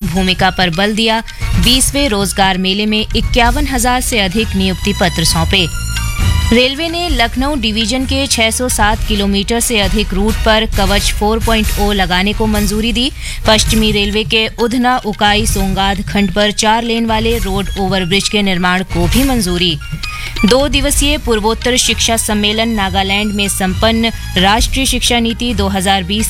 भूमिका पर बल दिया। 20वें रोजगार मेले में 51,000 से अधिक नियुक्ति पत्र सौंपे। रेलवे ने लखनऊ डिवीजन के 607 किलोमीटर से अधिक रूट पर कवच 4.0 लगाने को मंजूरी दी। पश्चिमी रेलवे के उधना उकाई सोंगाद खंड पर 4 लेन वाले रोड ओवरब्रिज के निर्माण को भी मंजूरी। 2 दिवसीय पूर्वोत्तर शिक्षा सम्मेलन नागालैंड में संपन्न। राष्ट्रीय शिक्षा नीति 2020